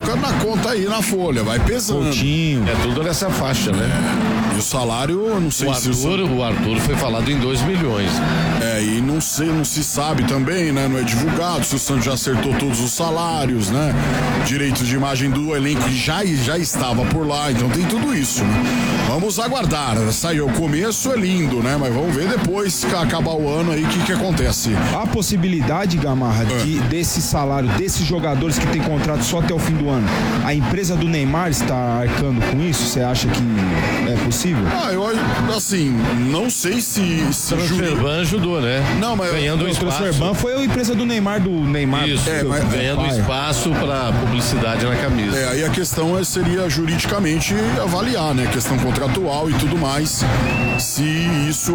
colocando na conta aí, na folha, vai pesando. Coutinho. É tudo nessa faixa, né? E o salário, eu não sei O Arthur foi falado em 2 milhões. E não se sabe também, né? Não é divulgado se o Santos já acertou todos os salários, né? Direitos de imagem do elenco já estava por lá, então tem tudo isso, né? Vamos aguardar. Saiu o começo, é lindo, né? Mas vamos ver depois que acabar o ano aí o que acontece. A possibilidade, Gamarra, desse salário, desses jogadores que tem contrato só até o fim do ano, a empresa do Neymar está arcando com isso? Você acha que é possível? Eu assim, não sei se Transferban ajudou, né? Não, mas ganhando o espaço. Transferban foi a empresa do Neymar. Isso, ganhando espaço para publicidade na camisa. Aí a questão seria juridicamente avaliar, né? Questão contratual e tudo mais, se isso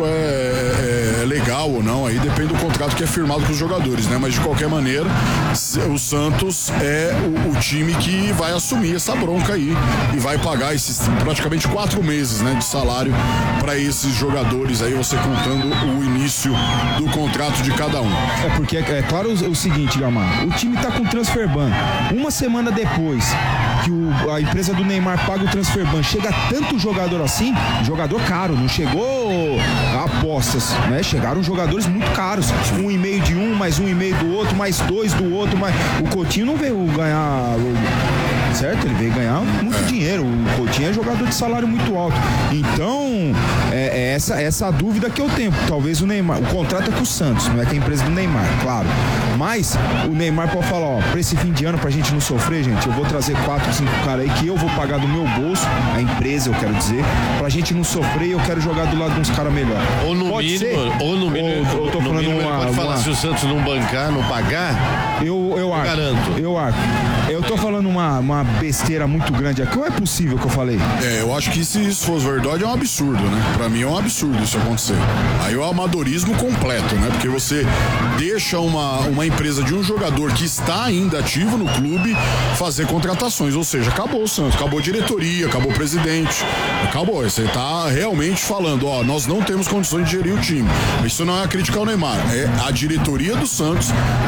é legal ou não, aí depende do contrato que é firmado com os jogadores, né? Mas de qualquer maneira, o Santos é o time que vai assumir essa bronca aí e vai pagar esses praticamente 4 meses, né, de salário para esses jogadores aí, você contando o início do contrato de cada um. Porque é claro o seguinte, Gamar, o time tá com Transferban. Uma semana depois que a empresa do Neymar paga o Transferban, chega tanto jogador assim, jogador caro, não chegou a apostas, né? Chegaram jogadores muito caros, 1,5 de um, mais 1,5 do outro, mais 2 do outro, mas o Coutinho não veio ganhar, certo? Ele veio ganhar muito dinheiro. O Coutinho é jogador de salário muito alto. Então, essa a dúvida que eu tenho. Talvez o Neymar, o contrato é com o Santos, não é com a empresa do Neymar, claro. Mas o Neymar pode falar, pra esse fim de ano, pra gente não sofrer, gente, eu vou trazer 4, 5 caras aí que eu vou pagar do meu bolso, a empresa, eu quero dizer, pra gente não sofrer, eu quero jogar do lado de uns caras melhor. Ou no pode mínimo, ser? eu tô falando ele pode falar, se o Santos não bancar, não pagar, eu garanto. Eu tô falando uma besteira muito grande aqui, ou é possível que eu falei? Eu acho que se isso fosse verdade é um absurdo, né? Pra mim é um absurdo isso acontecer. Aí é o amadorismo completo, né? Porque você deixa uma empresa de um jogador que está ainda ativo no clube fazer contratações, ou seja, acabou o Santos, acabou a diretoria, acabou o presidente, acabou. Você tá realmente falando, nós não temos condições de gerir o time. Isso não é a crítica ao Neymar, é a diretoria do Santos,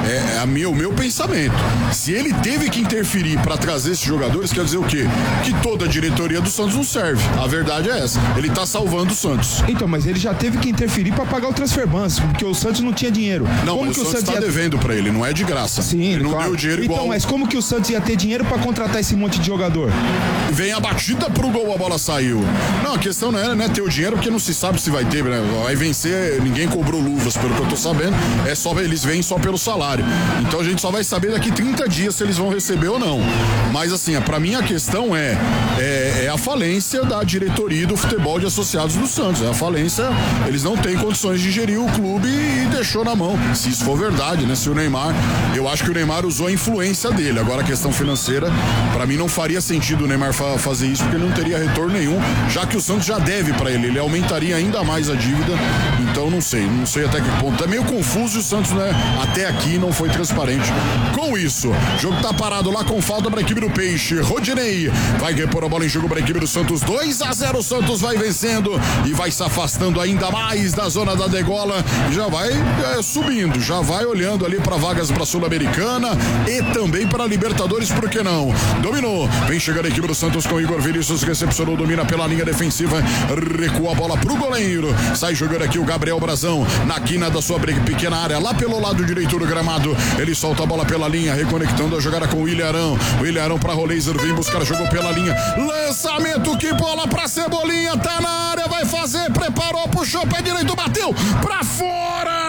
o meu pensamento. Se ele teve que interferir para trazer esses jogadores, quer dizer o quê? Que toda a diretoria do Santos não serve. A verdade é essa. Ele tá salvando o Santos. Então, mas ele já teve que interferir para pagar o Transferban, porque o Santos não tinha dinheiro. Não, como mas que o Santos tá devendo para ele, não é de graça. Sim, ele não claro. deu dinheiro igual. Então, mas como que o Santos ia ter dinheiro para contratar esse monte de jogador? Vem a batida pro gol, a bola saiu. Não, a questão não é ter o dinheiro, porque não se sabe se vai ter, né? Vai vencer, ninguém cobrou luvas, pelo que eu tô sabendo. Eles vêm só pelo salário. Então a gente só vai saber daqui 30 dias se eles vão receber ou não. Mas assim, pra mim a questão é a falência da diretoria do futebol de associados do Santos. É a falência, eles não têm condições de gerir o clube e deixou na mão. Se isso for verdade, né? Se o Neymar, eu acho que o Neymar usou a influência dele. Agora a questão financeira, pra mim não faria sentido o Neymar fazer isso, porque ele não teria retorno nenhum, já que o Santos já deve pra ele aumentaria ainda mais a dívida. Então não sei até que ponto. É meio confuso e o Santos, né, até aqui não foi transparente com isso. O jogo tá parado lá com falta pra equipe do Peixe. Rodinei vai repor a bola em jogo pra equipe do Santos. 2-0, o Santos vai vencendo e vai se afastando ainda mais da zona da degola. Já vai subindo, já vai olhando ali pra vagas pra Sul-Americana e também pra Libertadores, por que não? Dominou, vem chegando a equipe do Santos com Igor Vinícius, recepcionou, domina pela linha defensiva, recua a bola pro goleiro, sai jogando aqui o Gabriel Brazão, na quina da sua pequena área, lá pelo lado direito do gramado, ele solta a bola pela linha, reconectando a jogada com o Ilharão pra Roleiser, vem buscar, jogou pela linha, lançamento, que bola pra Cebolinha, tá na área, vai fazer, preparou, puxou, pé direito, bateu, pra fora!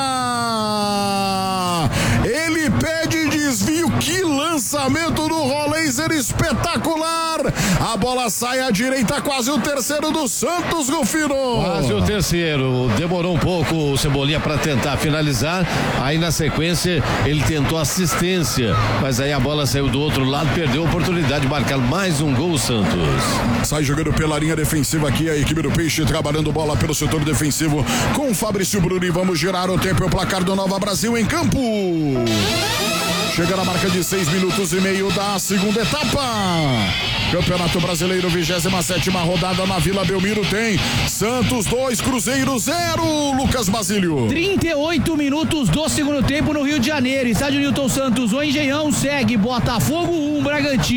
Ele pede desvio, que lançamento do Roleiser espetacular, a bola sai à direita, quase o terceiro do Santos, Rufino. Quase o terceiro, demorou um pouco o Cebolinha para tentar finalizar, aí na sequência ele tentou assistência, mas aí a bola saiu do outro lado, perdeu a oportunidade de marcar mais um gol o Santos. Sai jogando pela linha defensiva aqui a equipe do Peixe, trabalhando bola pelo setor defensivo com o Fabrício Bruni, vamos girar o tempo e o placar do Nova Brasil em campo. Chega na marca de 6 minutos e meio da segunda etapa. Campeonato Brasileiro, 27ª rodada na Vila Belmiro, tem Santos 2, Cruzeiro 0. Lucas Basílio. 38 minutos do segundo tempo no Rio de Janeiro. Estádio Newton Santos, o Engenhão segue Botafogo 1, Bragantino.